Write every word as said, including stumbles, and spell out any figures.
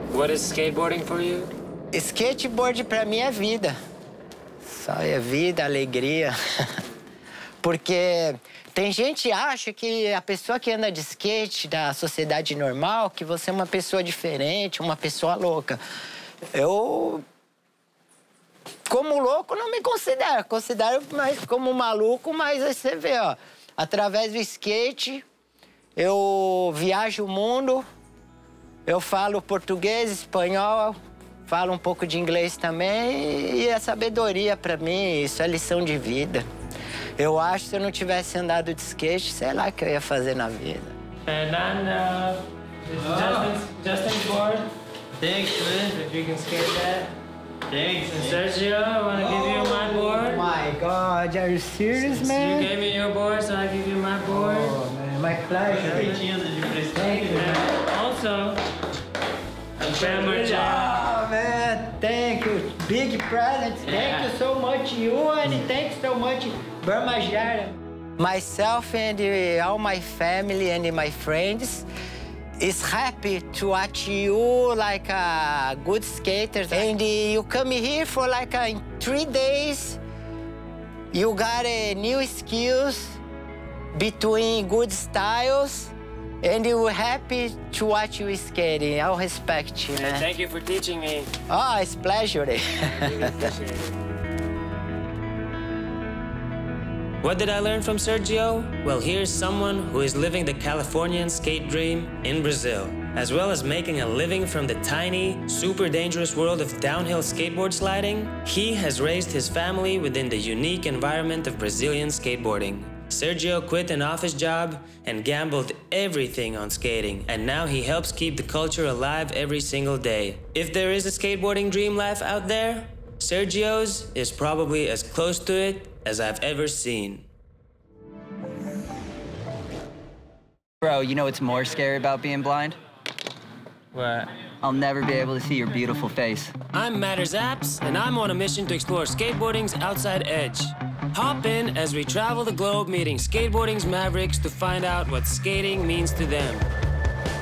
What is skateboarding for you? Skateboard pra mim é vida. Só é vida, alegria. Porque tem gente que acha que a pessoa que anda de skate da sociedade normal, que você é uma pessoa diferente, uma pessoa louca. Eu, como louco, não me considero. Considero mais como maluco, mas aí você vê, ó. Através do skate, eu viajo o mundo, eu falo português, espanhol, falo um pouco de inglês também, e é sabedoria pra mim, isso é lição de vida. Eu acho que se eu não tivesse andado de skate, sei lá o que eu ia fazer na vida. Fernando, Justin's, Justin's board. Thanks, man. If you can skate that. Thanks. And Sergio, I want to give you my board. Oh my God, are you serious, You man? gave me your board, so I give you my board. Oh, man, my pleasure. Thank you, man. And also, a camera jack. Oh, man, thank you. Big present. Thank Yeah. you so much, you, and thanks so much, Burma Jara. Myself and uh, all my family and my friends is happy to watch you like a good skater. And uh, you come here for like uh, in three days. You got uh, new skills between good styles. And we're happy to watch you skating. I'll respect you, And man. thank you for teaching me. Oh, it's a pleasure. I really appreciate it. What did I learn from Sergio? Well, here's someone who is living the Californian skate dream in Brazil, as well as making a living from the tiny, super dangerous world of downhill skateboard sliding. He has raised his family within the unique environment of Brazilian skateboarding. Sergio quit an office job and gambled everything on skating, and now he helps keep the culture alive every single day. If there is a skateboarding dream life out there, Sergio's is probably as close to it as I've ever seen. Bro, you know what's more scary about being blind? What? I'll never be able to see your beautiful face. I'm Matters Apps, and I'm on a mission to explore skateboarding's outside edge. Hop in as we travel the globe meeting skateboarding's mavericks to find out what skating means to them.